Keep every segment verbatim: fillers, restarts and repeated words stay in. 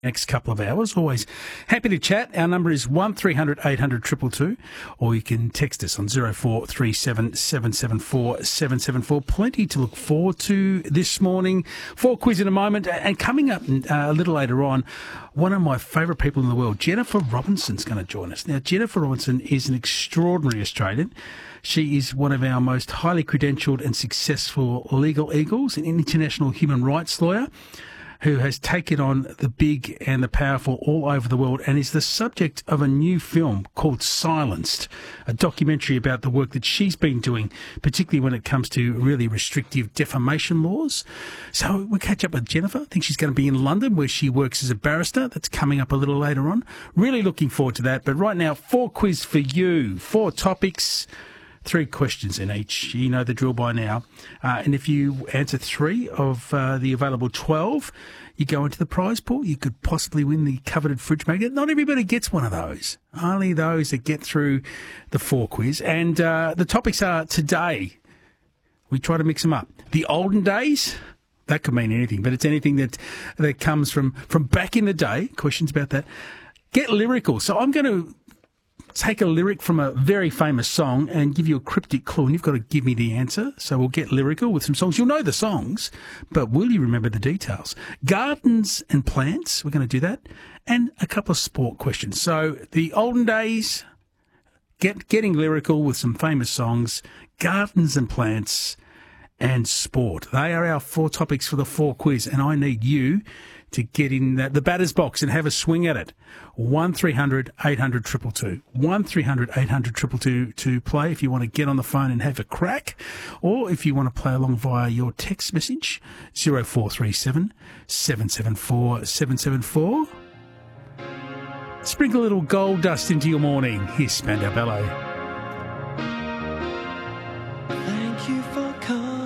next couple of hours. Always happy to chat. Our number is one three hundred eight hundred two two two, or you can text us on zero four three seven seven seven four seven seven four. Plenty to look forward to this morning. For quiz in a moment, and coming up uh, a little later on, one of my favourite people in the world, Jennifer Robinson's going to join us. Now, Jennifer Robinson is an extraordinary Australian. She is one of our most highly credentialed and successful legal eagles, an international human rights lawyer who has taken on the big and the powerful all over the world and is the subject of a new film called Silenced, a documentary about the work that she's been doing, particularly when it comes to really restrictive defamation laws. So we'll catch up with Jennifer. I think she's going to be in London where she works as a barrister. That's coming up a little later on. Really looking forward to that. But right now, four quiz for you, four topics. Three questions in each. You know the drill by now. Uh, and if you answer three of uh, the available twelve, you go into the prize pool. You could possibly win the coveted fridge magnet. Not everybody gets one of those. Only those that get through the four quiz. And uh, the topics are today. We try to mix them up. The olden days. That could mean anything, but it's anything that, that comes from, from back in the day. Questions about that. Get lyrical. So I'm going to take a lyric from a very famous song and give you a cryptic clue, and you've got to give me the answer. So we'll get lyrical with some songs. You'll know the songs, but will you remember the details? Gardens and plants, we're going to do that, and a couple of sport questions. So the olden days, get getting lyrical with some famous songs, gardens and plants, and sport. They are our four topics for the four quiz, and I need you to get in the, the batter's box and have a swing at it. one three hundred eight hundred two two two. one three hundred eight hundred two two two to play if you want to get on the phone and have a crack, or if you want to play along via your text message, zero four three seven seven seven four seven seven four. Sprinkle a little gold dust into your morning. Here's Spandau Ballet. Thank you for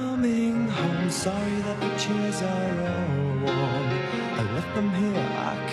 coming home. Sorry that the chairs are all warm. I left them here, I